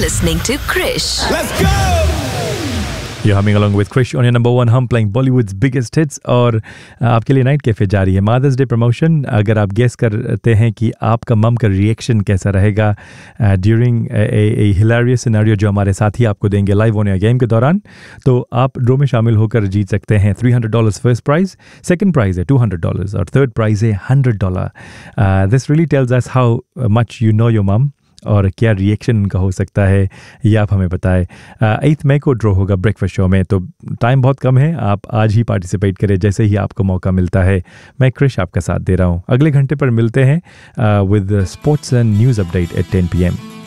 listening to Krish. Let's go! You're humming along with Krish on your number one hum playing Bollywood's biggest hits और आपके लिए night cafe जारी है mother's day promotion. अगर आप guess करते हैं कि आपका मम का रिएक्शन कैसा रहेगा ड्यूरिंग ए हिलेरियस सिनेरियो जो हमारे साथी आपको देंगे लाइव ऑन एयर गेम के दौरान, तो आप ड्रो में शामिल होकर जीत सकते हैं $300 फर्स्ट प्राइज, सेकंड प्राइज है $200 और थर्ड प्राइज है $100। This really tells us how much you know your मम और क्या रिएक्शन उनका हो सकता है ये आप हमें बताएं। 8 मई को ड्रॉ होगा ब्रेकफास्ट शो में, तो टाइम बहुत कम है, आप आज ही पार्टिसिपेट करें जैसे ही आपको मौका मिलता है। मैं क्रिश आपका साथ दे रहा हूँ। अगले घंटे पर मिलते हैं with sports and news update eight 10 PM।